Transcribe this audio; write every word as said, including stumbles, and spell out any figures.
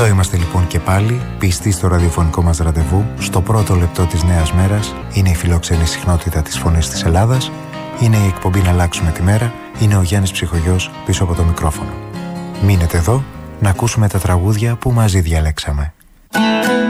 Εδώ είμαστε λοιπόν και πάλι, πιστοί στο ραδιοφωνικό μας ραντεβού, στο πρώτο λεπτό της νέας μέρας. Είναι η φιλόξενη συχνότητα της Φωνής της Ελλάδας, είναι η εκπομπή «Να αλλάξουμε τη μέρα», είναι ο Γιάννης Ψυχογιός πίσω από το μικρόφωνο. Μείνετε εδώ να ακούσουμε τα τραγούδια που μαζί διαλέξαμε.